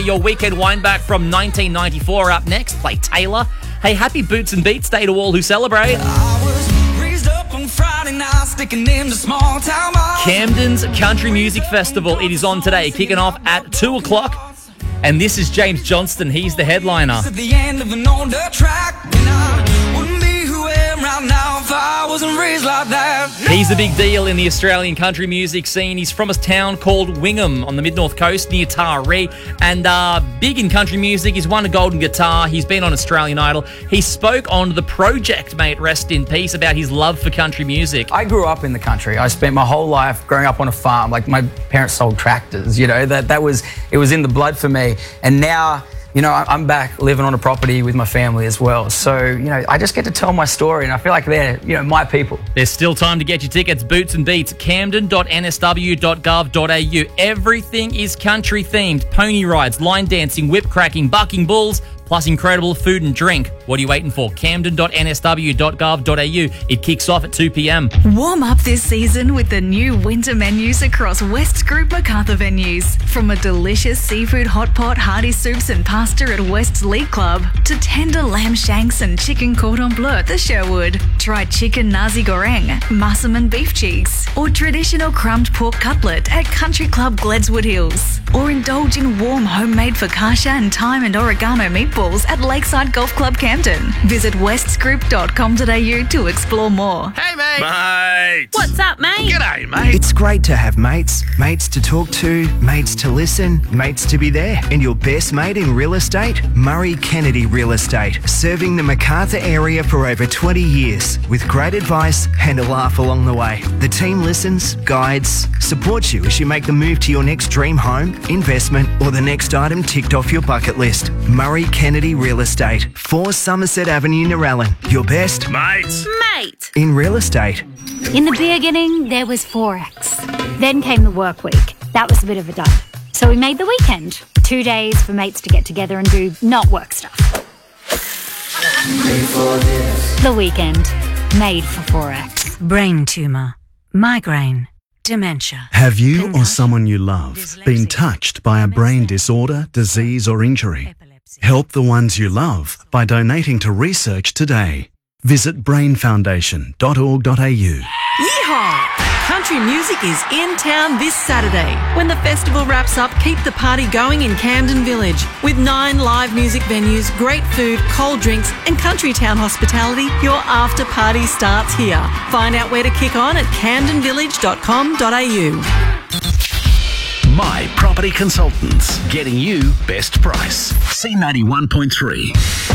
Your weekend wind back from 1994 up next. Play Taylor. Hey, happy Boots and Beats Day to all who celebrate. I was raised up on Friday night, sticking in the small town bar. Camden's Country Music Festival. It is on today, kicking off at 2 o'clock. And this is James Johnston. He's the headliner. At the end of an older track, and I wouldn't be who I am right now if I wasn't raised like that. He's a big deal in the Australian country music scene. He's from a town called Wingham on the mid-north coast near Taree. And big in country music. He's won a golden guitar. He's been on Australian Idol. He spoke on The Project, mate, rest in peace, about his love for country music. I grew up in the country. I spent my whole life growing up on a farm. Like, my parents sold tractors, you know, it was in the blood for me. And now, you know, I'm back living on a property with my family as well. So, you know, I just get to tell my story, and I feel like they're, you know, my people. There's still time to get your tickets. Boots and Beats, camden.nsw.gov.au. Everything is country themed. Pony rides, line dancing, whip cracking, bucking bulls, plus incredible food and drink. What are you waiting for? camden.nsw.gov.au. It kicks off at 2 p.m. Warm up this season with the new winter menus across West Group MacArthur venues. From a delicious seafood hot pot, hearty soups and pasta at West's League Club to tender lamb shanks and chicken cordon bleu at the Sherwood. Try chicken nasi goreng, massaman beef cheeks, or traditional crumbed pork cutlet at Country Club Gledswood Hills. Or indulge in warm homemade focaccia and thyme and oregano meatballs at Lakeside Golf Club Campden. Visit westsgroup.com.au to explore more. Hey, mate. Mate. What's up, mate? G'day, mate. It's great to have mates. Mates to talk to, mates to listen, mates to be there. And your best mate in real estate? Murray Kennedy Real Estate. Serving the MacArthur area for over 20 years with great advice and a laugh along the way. The team listens, guides, supports you as you make the move to your next dream home, investment, or the next item ticked off your bucket list. Murray Kennedy Real Estate. 4 Somerset Avenue, Narellan. Your best Mates. Mate. in real estate. In the beginning, there was Forex. Then came the work week. That was a bit of a dud. So we made the weekend. 2 days for mates to get together and do not work stuff. The weekend. Made for Forex. Brain tumour, migraine, dementia. Have you or someone you love been touched by a brain disorder, disease or injury? Help the ones you love by donating to research today. Visit brainfoundation.org.au. Yeehaw! Country music is in town this Saturday. When the festival wraps up, keep the party going in Camden Village. With 9 live music venues, great food, cold drinks and country town hospitality, your after party starts here. Find out where to kick on at camdenvillage.com.au. My Property Consultants, getting you best price. C91.3.